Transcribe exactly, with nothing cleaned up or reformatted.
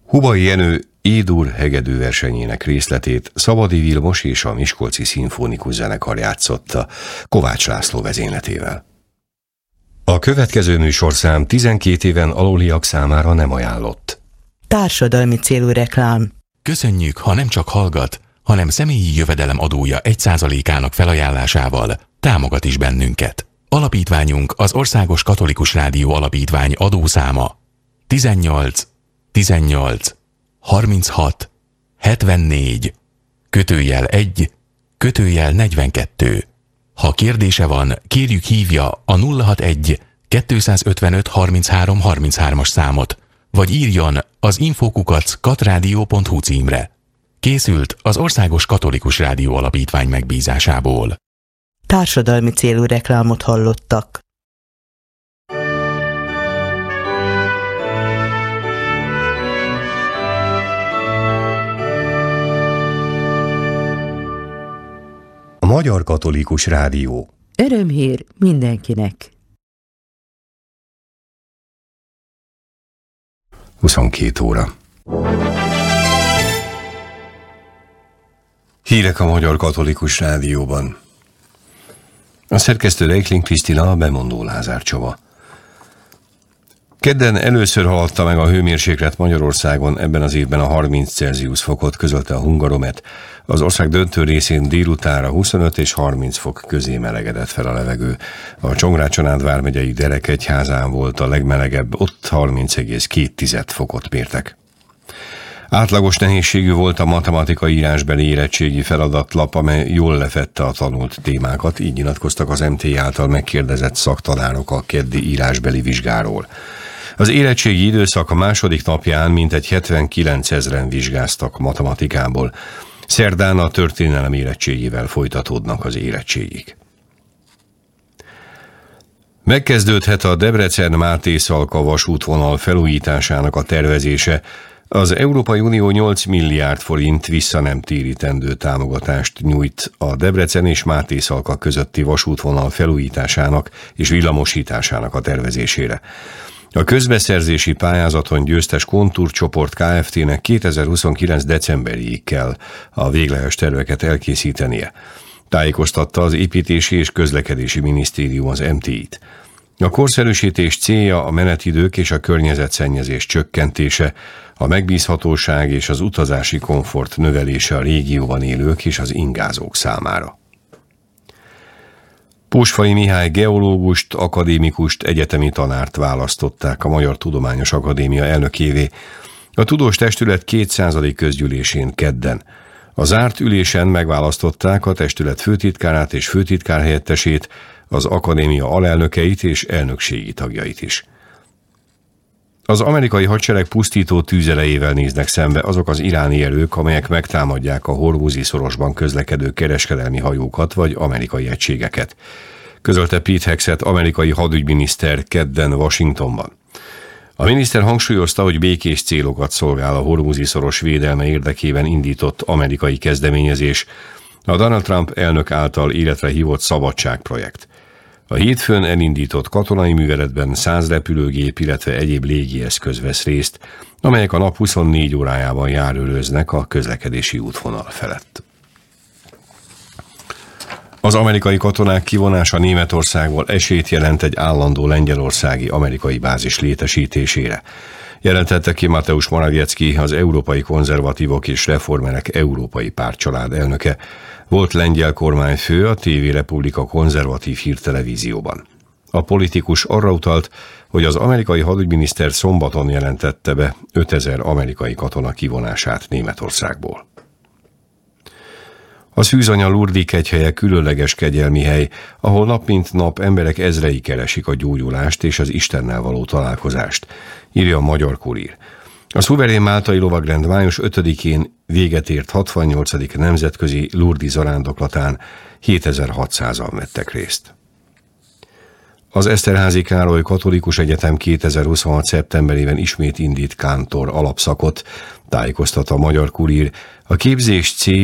Hubay Jenő E-dur hegedű versenyének részletét Szabadi Vilmos és a Miskolci Szimfonikus Zenekar játszotta Kovács László vezényletével. A következő műsorszám tizenkét éven aluliak számára nem ajánlott. Társadalmi célú reklám. Köszönjük, ha nem csak hallgat, hanem személyi jövedelem adója egy százalékának felajánlásával támogat is bennünket. Alapítványunk az Országos Katolikus Rádió Alapítvány adószáma tizennyolc tizennyolc harminchat hetvennégy kötőjel egy kötőjel negyvenkettő. Ha kérdése van, kérjük hívja a nulla hatvanegy kettőszázötvenöt harminchárom harminchárom-as számot, vagy írjon az info kukac katradio pont hu címre. Készült az Országos Katolikus Rádió Alapítvány megbízásából. Társadalmi célú reklámot hallottak. A Magyar Katolikus Rádió. Örömhír mindenkinek. huszonkét óra. Hírek a Magyar Katolikus Rádióban. A szerkesztő Reichling Krisztina, a bemondó Lázár Csaba. Kedden először haladta meg a hőmérséklet Magyarországon ebben az évben a harminc Celsius fokot, közölte a Hungaromet. Az ország döntő részén délutánra huszonöt és harminc fok közé melegedett fel a levegő. A Csongrád-Csanád vármegyei Derekegyházán volt a legmelegebb, ott harminc egész két fokot mértek. Átlagos nehézségű volt a matematikai írásbeli érettségi feladatlap, amely jól lefette a tanult témákat, így nyilatkoztak az em té i által megkérdezett szaktanárok a keddi írásbeli vizsgáról. Az érettségi időszak a második napján mintegy hetvenkilencezren vizsgáztak matematikából. Szerdán a történelem érettségével folytatódnak az érettségik. Megkezdődhet a Debrecen-Mátészalka vasútvonal felújításának a tervezése. Az Európai Unió nyolc milliárd forint vissza nem térítendő támogatást nyújt a Debrecen és Mátészalka közötti vasútvonal felújításának és villamosításának a tervezésére. A közbeszerzési pályázaton győztes Kontúrcsoport Kft-nek kétezer-huszonkilenc decemberig kell a végleges terveket elkészítenie. Tájékoztatta az Építési és Közlekedési Minisztérium az em té i-t. A korszerűsítés célja a menetidők és a környezetszennyezés csökkentése, a megbízhatóság és az utazási komfort növelése a régióban élők és az ingázók számára. Pósfai Mihály geológust, akadémikust, egyetemi tanárt választották a Magyar Tudományos Akadémia elnökévé a tudós testület kétszázadik közgyűlésén kedden. A zárt ülésen megválasztották a testület főtitkárát és főtitkárhelyettesét, az akadémia alelnökeit és elnökségi tagjait is. Az amerikai hadsereg pusztító tűzerejével néznek szembe azok az iráni erők, amelyek megtámadják a Hormuzi szorosban közlekedő kereskedelmi hajókat vagy amerikai egységeket, közölte Pete Hegseth amerikai hadügyminiszter kedden Washingtonban. A miniszter hangsúlyozta, hogy békés célokat szolgál a Hormuzi szoros védelme érdekében indított amerikai kezdeményezés, a Donald Trump elnök által életre hívott szabadságprojekt. A hétfőn elindított katonai műveletben száz repülőgép, illetve egyéb légieszköz vesz részt, amelyek a nap huszonnégy órájában járőröznek a közlekedési útvonal felett. Az amerikai katonák kivonása Németországból esélyt jelent egy állandó lengyelországi amerikai bázis létesítésére. Jelentette ki Mateusz Morawiecki, az Európai Konzervatívok és Reformerek Európai Pártcsalád elnöke, volt lengyel kormányfő a té vé Republika konzervatív hírtelevízióban. A politikus arra utalt, hogy az amerikai hadügyminiszter szombaton jelentette be ötezer amerikai katona kivonását Németországból. A Szűzanya Lurdi kegyhelye különleges kegyelmi hely, ahol nap mint nap emberek ezrei keresik a gyógyulást és az Istennel való találkozást, írja a Magyar Kurír. A szuverén máltai lovagrend május ötödikén véget ért hatvannyolcadik nemzetközi Lurdi zarándoklatán hétezer-hatszázan vettek részt. Az Eszterházy Károly Katolikus Egyetem kétezer-huszonhat szeptemberében ismét indít kántor alapszakot, tájékoztat a Magyar Kurír. A képzés célja